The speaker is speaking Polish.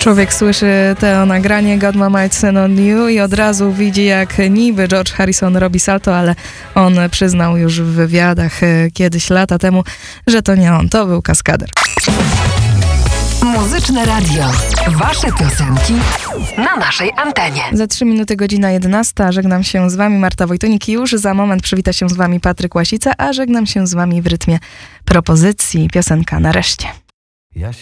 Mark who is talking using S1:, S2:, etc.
S1: Człowiek słyszy to nagranie God Ma Might Sin on You i od razu widzi, jak niby George Harrison robi salto, ale on przyznał już w wywiadach kiedyś, lata temu, że to nie on, to był kaskader.
S2: Muzyczne Radio. Wasze piosenki na naszej antenie.
S1: Za 3 minuty godzina 11. Żegnam się z wami, Marta Wojtunik. Już za moment przywita się z wami Patryk Łasica, a żegnam się z wami w rytmie propozycji. Piosenka Nareszcie.
S3: Ja się